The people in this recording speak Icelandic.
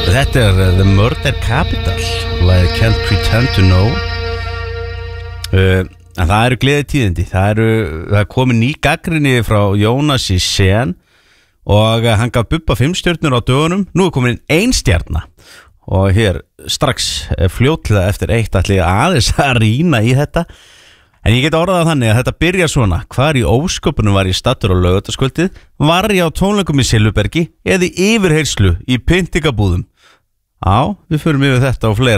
Þetta The Murder Capital I Can't Pretend to Know. En það eru gleði tíðindi. Það er komið ný gagnrýni frá Jónasi Sen og hann gaf Bubba 5 stjörnur á dögunum. Nú er komin 1 stjarna og hér strax fljótlega eftir 1 ætli ég aðeins að rýna í þetta. En ég get orðað þannig að þetta byrja svona: hvar í ósköpunum var ég stattur á Laugardalskvöldið? Var ég á tónleikum í Silfurbergi eða í yfirheyrslu í pyntingabúðum? Já, við förum yfir þetta og fleira